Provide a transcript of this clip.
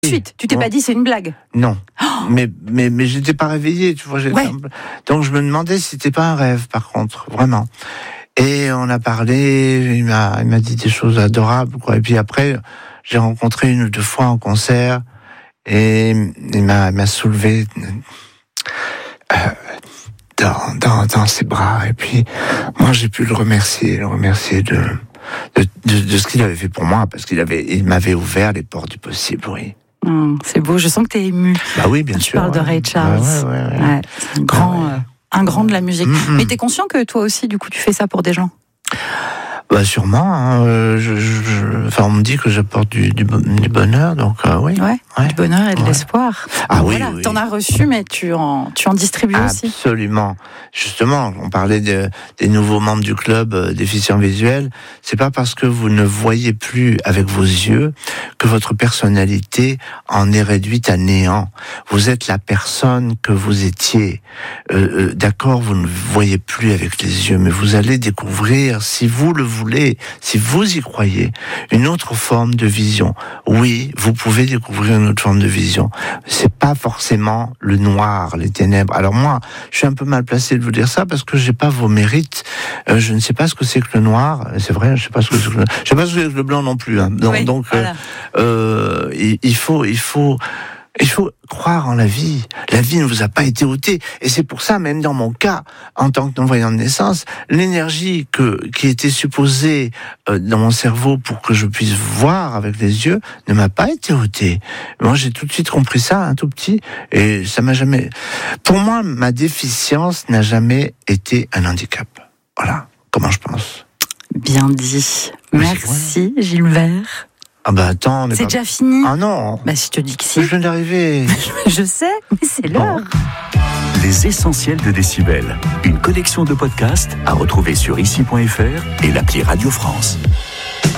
suite. Tu t'es pas dit c'est une blague. Non. Mais j'étais pas réveillé, tu vois. Donc je me demandais si c'était pas un rêve, par contre, vraiment. Et on a parlé, il m'a dit des choses adorables, quoi. Et puis après, j'ai rencontré 1 ou 2 fois en concert, et il m'a soulevé dans ses bras. Et puis, moi, j'ai pu le remercier de ce qu'il avait fait pour moi, parce il m'avait ouvert les portes du possible, oui. C'est beau, je sens que t'es ému. Bah oui, bien sûr. Tu parles de Ray Charles. Ouais. C'est un grand de la musique. Mais t'es conscient que toi aussi, du coup, tu fais ça pour des gens? Bah sûrement. Hein, enfin, on me dit que j'apporte du bonheur, donc oui. Ouais, du bonheur et de l'espoir. Ah oui, voilà, oui. T'en as reçu, mais tu en distribues aussi. Absolument. Justement, on parlait des nouveaux membres du club déficients visuels. C'est pas parce que vous ne voyez plus avec vos yeux que votre personnalité en est réduite à néant. Vous êtes la personne que vous étiez. D'accord, vous ne voyez plus avec les yeux, mais vous allez découvrir, si vous le voulez, si vous y croyez, une autre forme de vision. Oui, vous pouvez découvrir une autre forme de vision. C'est pas forcément le noir, les ténèbres. Alors moi, je suis un peu mal placé de vous dire ça parce que j'ai pas vos mérites. Je ne sais pas ce que c'est que le noir. C'est vrai, je sais pas ce que c'est que le blanc non plus. Hein. Donc, voilà. Il faut croire en la vie. La vie ne vous a pas été ôtée. Et c'est pour ça, même dans mon cas, en tant que non-voyant de naissance, l'énergie qui était supposée dans mon cerveau pour que je puisse voir avec les yeux ne m'a pas été ôtée. Moi, j'ai tout de suite compris ça, un tout petit, et ça m'a jamais... Pour moi, ma déficience n'a jamais été un handicap. Voilà comment je pense. Bien dit. Merci, Gilbert. Ah bah attends, c'est déjà fini. Ah non. Bah si je te dis que si. Je viens d'arriver. Je sais, mais c'est l'heure. Les essentiels de Décibel. Une collection de podcasts à retrouver sur ici.fr et l'appli Radio France.